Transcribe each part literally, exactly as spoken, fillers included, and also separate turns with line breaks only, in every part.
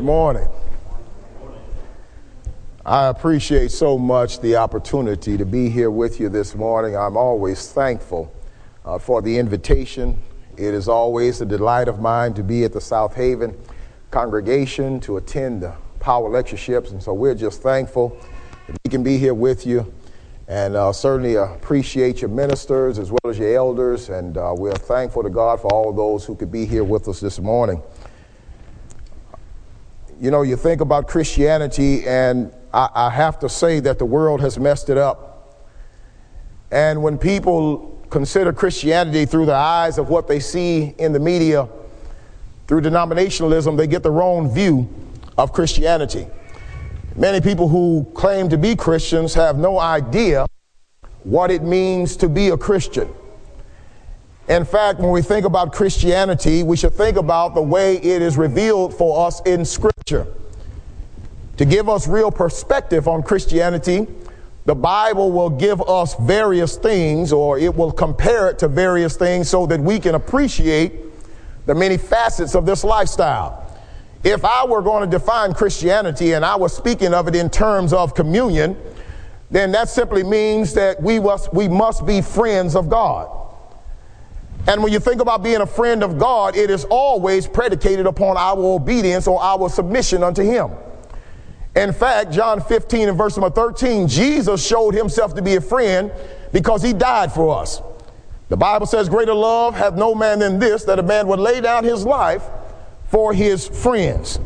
morning. I appreciate so much the opportunity to be here with you this morning. I'm always thankful uh, for the invitation. It is always a delight of mine to be at the South Haven congregation to attend the power lectureships, and so we're just thankful that we can be here with you, and uh, certainly appreciate your ministers as well as your elders, and uh, we're thankful to God for all those who could be here with us this morning. You know, you think about Christianity, and I, I have to say that the world has messed it up. And when people consider Christianity through the eyes of what they see in the media, through denominationalism, they get the wrong view of Christianity. Many people who claim to be Christians have no idea what it means to be a Christian. In fact, when we think about Christianity, we should think about the way it is revealed for us in Scripture. To give us real perspective on Christianity, the Bible will give us various things, or it will compare it to various things so that we can appreciate the many facets of this lifestyle. If I were going to define Christianity and I was speaking of it in terms of communion, then that simply means that we must, we must be friends of God. And when you think about being a friend of God, it is always predicated upon our obedience or our submission unto Him. In fact, John fifteen and verse number thirteen, Jesus showed Himself to be a friend because He died for us. The Bible says, greater love hath no man than this, that a man would lay down his life for his friends.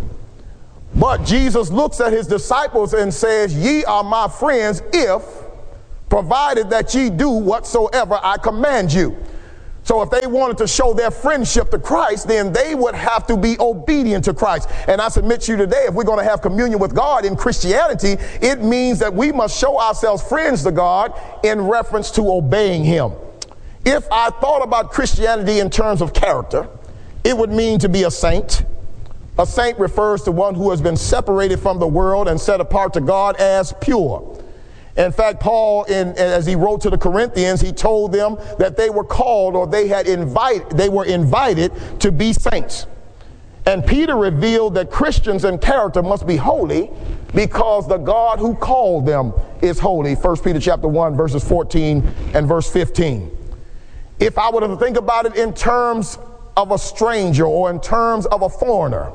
But Jesus looks at His disciples and says, ye are my friends if, provided that ye do whatsoever I command you. So if they wanted to show their friendship to Christ, then they would have to be obedient to Christ. And I submit to you today, if we're going to have communion with God in Christianity, it means that we must show ourselves friends to God in reference to obeying Him. If I thought about Christianity in terms of character, it would mean to be a saint. A saint refers to one who has been separated from the world and set apart to God as pure. In fact, Paul, in, as he wrote to the Corinthians, he told them that they were called, or they had invited, they were invited to be saints. And Peter revealed that Christians in character must be holy because the God who called them is holy. First Peter chapter one, verses fourteen and verse fifteen. If I were to think about it in terms of a stranger or in terms of a foreigner,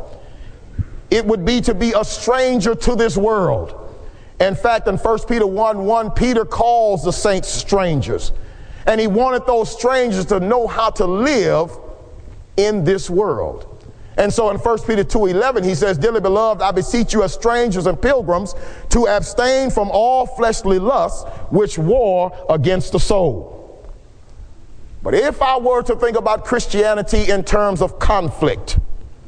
it would be to be a stranger to this world. In fact, in First Peter one one, Peter calls the saints strangers. And he wanted those strangers to know how to live in this world. And so in First Peter two eleven, he says, dearly beloved, I beseech you as strangers and pilgrims to abstain from all fleshly lusts which war against the soul. But if I were to think about Christianity in terms of conflict,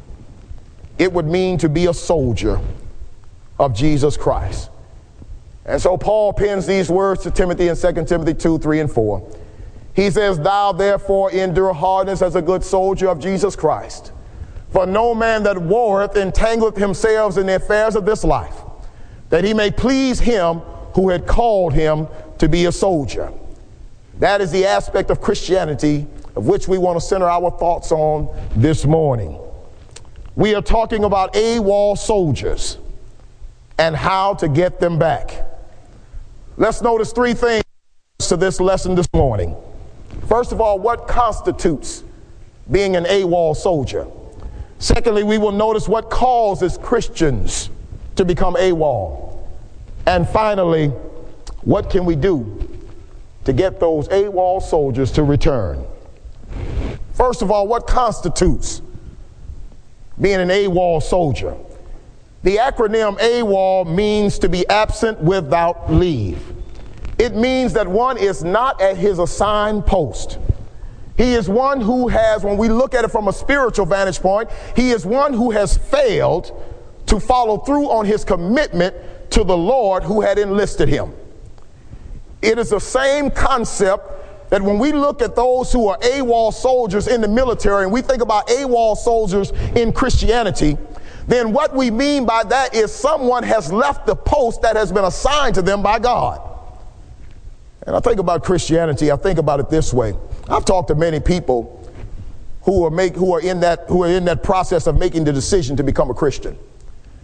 it would mean to be a soldier of Jesus Christ. And so Paul pens these words to Timothy in Second Timothy two, three, and four. He says, thou therefore endure hardness as a good soldier of Jesus Christ. For no man that warreth entangleth himself in the affairs of this life, that he may please him who had called him to be a soldier. That is the aspect of Christianity of which we want to center our thoughts on this morning. We are talking about AWOL soldiers and how to get them back. Let's notice three things to this lesson this morning. First of all, what constitutes being an AWOL soldier? Secondly, we will notice what causes Christians to become AWOL. And finally, what can we do to get those AWOL soldiers to return? First of all, what constitutes being an AWOL soldier? The acronym AWOL means to be absent without leave. It means that one is not at his assigned post. He is one who has, when we look at it from a spiritual vantage point, he is one who has failed to follow through on his commitment to the Lord who had enlisted him. It is the same concept that when we look at those who are AWOL soldiers in the military, and we think about AWOL soldiers in Christianity, then what we mean by that is someone has left the post that has been assigned to them by God. And I think about Christianity, I think about it this way. I've talked to many people who are make who are in that who are in that process of making the decision to become a Christian.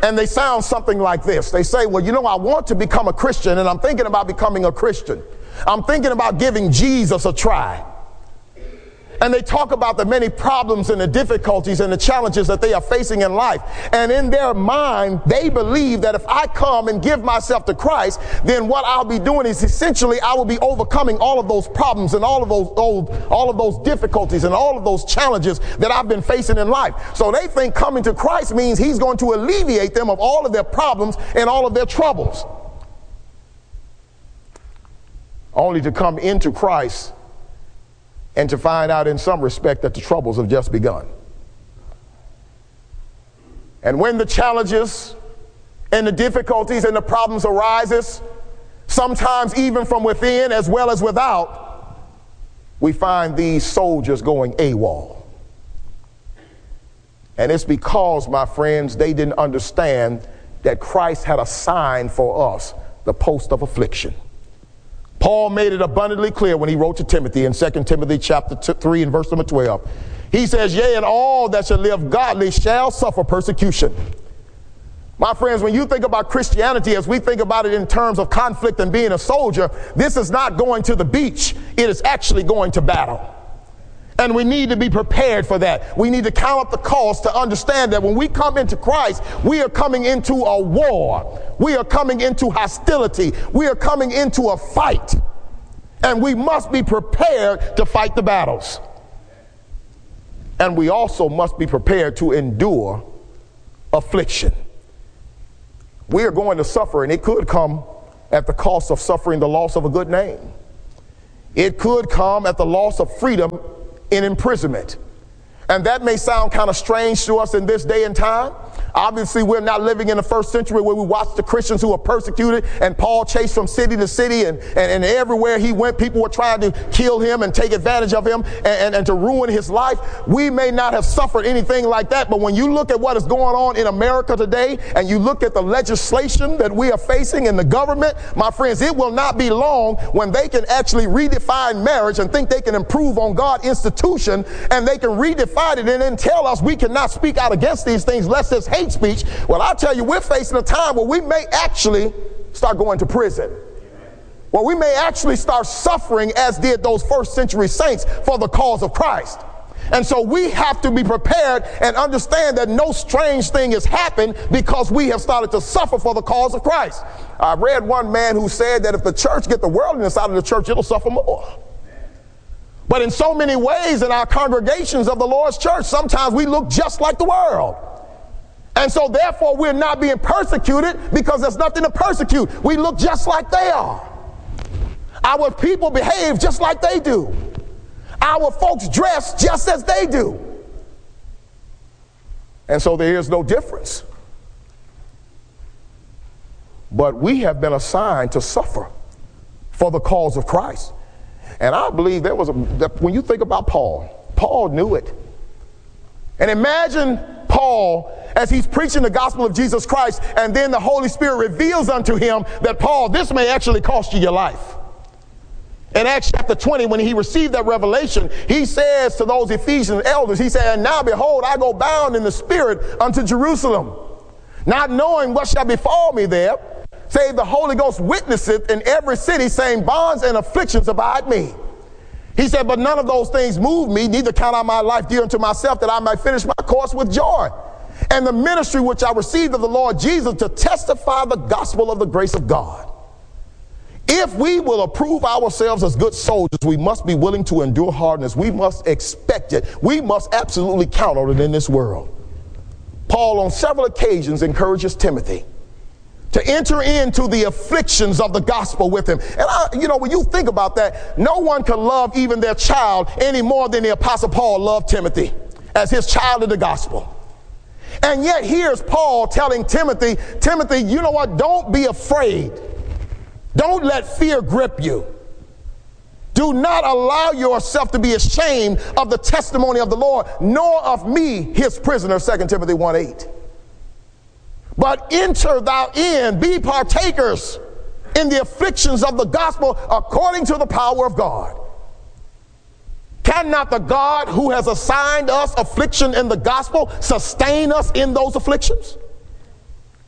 and they sound something like this. They say, well, you know, I want to become a Christian, and I'm thinking about becoming a Christian. I'm thinking about giving Jesus a try. And they talk about the many problems and the difficulties and the challenges that they are facing in life. And in their mind, they believe that if I come and give myself to Christ, then what I'll be doing is essentially I will be overcoming all of those problems and all of those old, all of those difficulties and all of those challenges that I've been facing in life. So they think coming to Christ means he's going to alleviate them of all of their problems and all of their troubles. Only to come into Christ and to find out in some respect that the troubles have just begun. And when the challenges and the difficulties and the problems arises, sometimes even from within as well as without, we find these soldiers going AWOL. And it's because, my friends, they didn't understand that Christ had assigned for us the post of affliction. Paul made it abundantly clear when he wrote to Timothy in Second Timothy chapter three and verse number twelve. He says, yea, and all that shall live godly shall suffer persecution. My friends, when you think about Christianity as we think about it in terms of conflict and being a soldier, this is not going to the beach. It is actually going to battle. And we need to be prepared for that. We need to count up the cost to understand that when we come into Christ, we are coming into a war. We are coming into hostility. We are coming into a fight. And we must be prepared to fight the battles. And we also must be prepared to endure affliction. We are going to suffer, and it could come at the cost of suffering the loss of a good name. It could come at the loss of freedom in imprisonment. And that may sound kind of strange to us in this day and time. Obviously, we're not living in the first century where we watch the Christians who are persecuted and Paul chased from city to city, and, and, and everywhere he went, people were trying to kill him and take advantage of him and, and, and to ruin his life. We may not have suffered anything like that, but when you look at what is going on in America today and you look at the legislation that we are facing in the government, my friends, it will not be long when they can actually redefine marriage and think they can improve on God's institution, and they can redefine it and then tell us we cannot speak out against these things lest it's hate speech. Well, I tell you, we're facing a time where we may actually start going to prison. Well, we may actually start suffering as did those first century saints for the cause of Christ. And so we have to be prepared and understand that no strange thing has happened because we have started to suffer for the cause of Christ. I read one man who said that if the church get the worldliness out of the church, it'll suffer more. But in so many ways in our congregations of the Lord's church, sometimes we look just like the world. And so therefore we're not being persecuted because there's nothing to persecute. We look just like they are. Our people behave just like they do. Our folks dress just as they do. And so there is no difference. But we have been assigned to suffer for the cause of Christ. And I believe there was a, when you think about Paul, Paul knew it. And imagine Paul as he's preaching the gospel of Jesus Christ, and then the Holy Spirit reveals unto him that, Paul, this may actually cost you your life. In Acts chapter twenty, when he received that revelation, he says to those Ephesian elders, he said, and now behold, I go bound in the spirit unto Jerusalem, not knowing what shall befall me there, save the Holy Ghost witnesseth in every city, saying, bonds and afflictions abide me. He said, but none of those things move me, neither count I my life dear unto myself, that I might finish my course with joy. And the ministry which I received of the Lord Jesus to testify the gospel of the grace of God. If we will approve ourselves as good soldiers, we must be willing to endure hardness. We must expect it. We must absolutely count on it in this world. Paul on several occasions encourages Timothy to enter into the afflictions of the gospel with him. And I, you know, when you think about that, no one can love even their child any more than the Apostle Paul loved Timothy as his child of the gospel. And yet here's Paul telling Timothy, Timothy, you know what? Don't be afraid. Don't let fear grip you. Do not allow yourself to be ashamed of the testimony of the Lord, nor of me, his prisoner, Second Timothy one eight. But enter thou in, be partakers in the afflictions of the gospel according to the power of God. Cannot the God who has assigned us affliction in the gospel sustain us in those afflictions?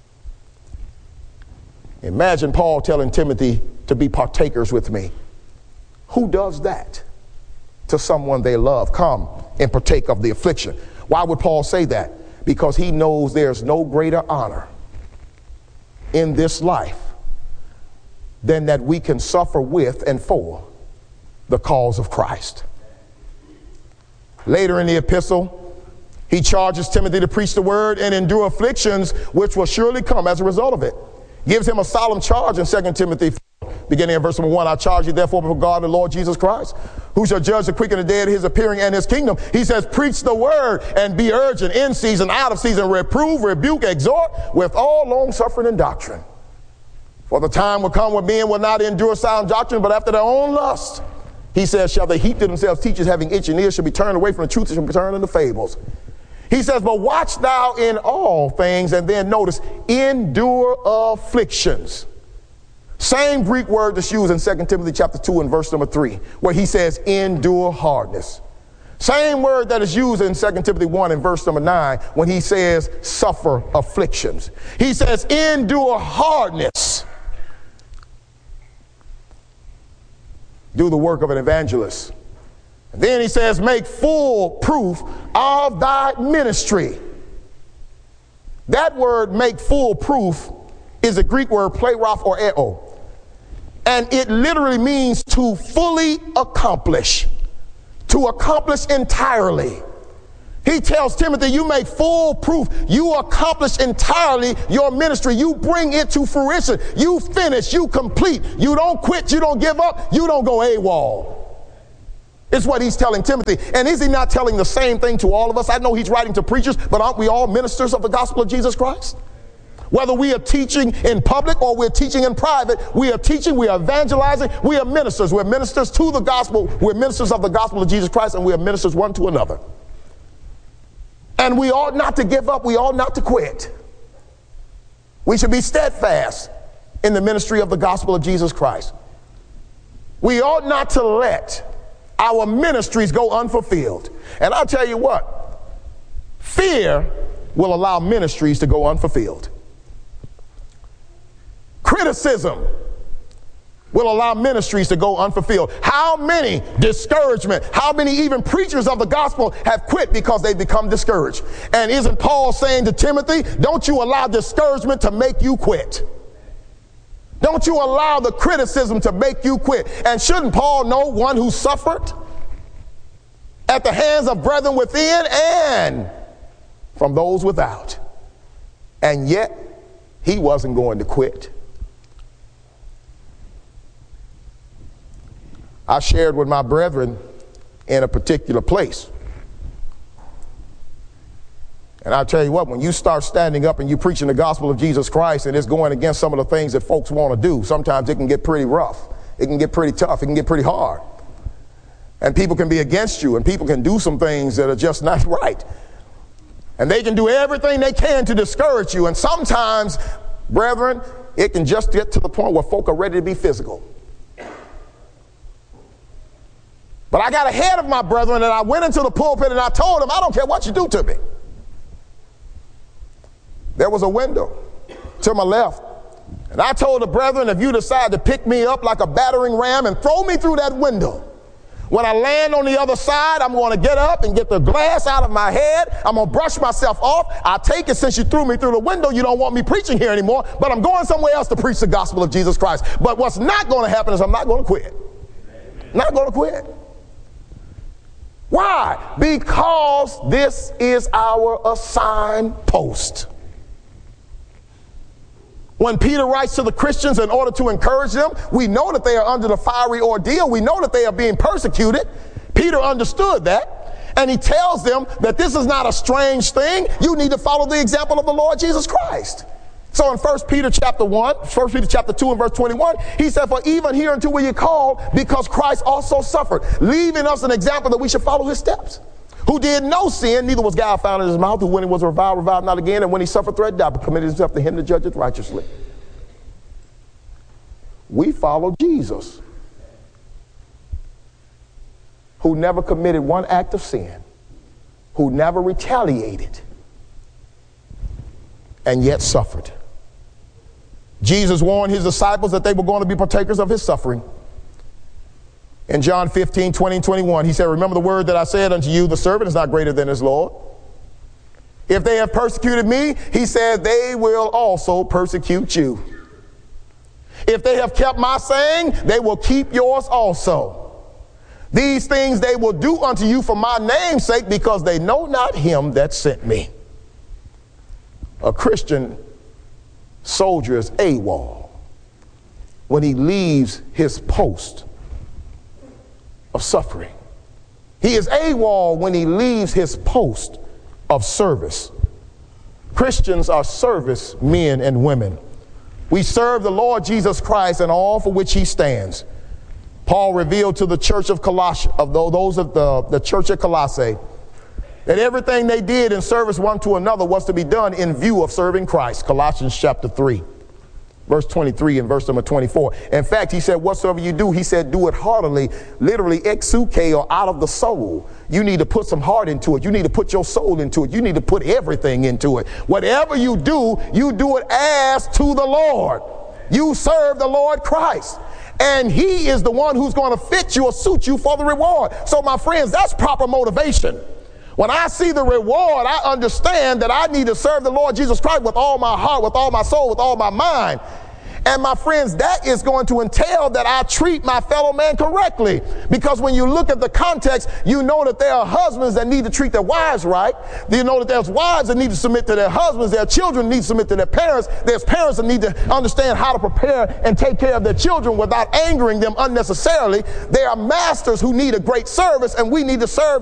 Imagine Paul telling Timothy to be partakers with me. Who does that to someone they love? Come and partake of the affliction. Why would Paul say that? Because he knows there's no greater honor in this life than that we can suffer with and for the cause of Christ. Later in the epistle, he charges Timothy to preach the word and endure afflictions which will surely come as a result of it. Gives him a solemn charge in Second Timothy four, beginning in verse number one. I charge you therefore before God and the Lord Jesus Christ, who shall judge the quick and the dead, his appearing and his kingdom. He says, preach the word and be urgent, in season, out of season, reprove, rebuke, exhort with all long suffering and doctrine. For the time will come when men will not endure sound doctrine, but after their own lust, he says, shall they heap to themselves teachers having itching ears, shall be turned away from the truth, and shall be turned into fables. He says, but watch thou in all things, and then notice, endure afflictions. Same Greek word that's used in Second Timothy chapter two and verse number three, where he says, endure hardness. Same word that is used in Second Timothy one and verse number nine, when he says, suffer afflictions. He says, endure hardness. Do the work of an evangelist. And then he says, make full proof of thy ministry. That word, make full proof, is a Greek word, plerao or eo. And it literally means to fully accomplish, to accomplish entirely. He tells Timothy, you make full proof. You accomplish entirely your ministry. You bring it to fruition. You finish, you complete. You don't quit, you don't give up, you don't go AWOL. It's what he's telling Timothy. And is he not telling the same thing to all of us? I know he's writing to preachers, but aren't we all ministers of the gospel of Jesus Christ? Whether we are teaching in public or we're teaching in private, we are teaching, we are evangelizing, we are ministers. We're ministers to the gospel. We're ministers of the gospel of Jesus Christ, and we are ministers one to another. And we ought not to give up. We ought not to quit. We should be steadfast in the ministry of the gospel of Jesus Christ. We ought not to let our ministries go unfulfilled. And I'll tell you what, fear will allow ministries to go unfulfilled. Criticism will allow ministries to go unfulfilled. How many discouragement, how many even preachers of the gospel have quit because they become discouraged? And isn't Paul saying to Timothy, don't you allow discouragement to make you quit? Don't you allow the criticism to make you quit? And shouldn't Paul know one who suffered at the hands of brethren within and from those without? And yet he wasn't going to quit. I shared with my brethren in a particular place. And I'll tell you what, when you start standing up and you preaching the gospel of Jesus Christ and it's going against some of the things that folks want to do, sometimes it can get pretty rough. It can get pretty tough. It can get pretty hard. And people can be against you, and people can do some things that are just not right. And they can do everything they can to discourage you. And sometimes, brethren, it can just get to the point where folk are ready to be physical. But I got ahead of my brethren, and I went into the pulpit and I told them, I don't care what you do to me. There was a window to my left. And I told the brethren, if you decide to pick me up like a battering ram and throw me through that window, when I land on the other side, I'm going to get up and get the glass out of my head. I'm going to brush myself off. I take it since you threw me through the window, you don't want me preaching here anymore, but I'm going somewhere else to preach the gospel of Jesus Christ. But what's not going to happen is I'm not going to quit. Not going to quit. Why? Because this is our assigned post. When Peter writes to the Christians in order to encourage them, we know that they are under the fiery ordeal. We know that they are being persecuted. Peter understood that. And he tells them that this is not a strange thing. You need to follow the example of the Lord Jesus Christ. So in First Peter chapter one, First Peter chapter two and verse twenty-one, he said, for even hereunto were you called, because Christ also suffered, leaving us an example that we should follow his steps. Who did no sin, neither was guile found in his mouth, who when he was reviled, reviled not again, and when he suffered threat, died, but committed himself to him to judge it righteously. We follow Jesus, who never committed one act of sin, who never retaliated, and yet suffered. Jesus warned his disciples that they were going to be partakers of his suffering. In John fifteen, twenty, and twenty-one, he said, remember the word that I said unto you, the servant is not greater than his Lord. If they have persecuted me, he said, they will also persecute you. If they have kept my saying, they will keep yours also. These things they will do unto you for my name's sake, because they know not him that sent me. A Christian soldier is AWOL when he leaves his post of suffering. He is AWOL when he leaves his post of service. Christians are service men and women. We serve the Lord Jesus Christ and all for which he stands. Paul revealed to the church of Colossae, of those of the, the church of Colossae, that everything they did in service one to another was to be done in view of serving Christ. Colossians chapter three, verse twenty-three and verse number twenty-four. In fact, he said, whatsoever you do, he said, do it heartily, literally exuke, or out of the soul. You need to put some heart into it. You need to put your soul into it. You need to put everything into it. Whatever you do, you do it as to the Lord. You serve the Lord Christ. And he is the one who's going to fit you or suit you for the reward. So my friends, that's proper motivation. When I see the reward, I understand that I need to serve the Lord Jesus Christ with all my heart, with all my soul, with all my mind. And my friends, that is going to entail that I treat my fellow man correctly. Because when you look at the context, you know that there are husbands that need to treat their wives right. You know that there's wives that need to submit to their husbands. Their children need to submit to their parents. There's parents that need to understand how to prepare and take care of their children without angering them unnecessarily. There are masters who need a great service, and we need to serve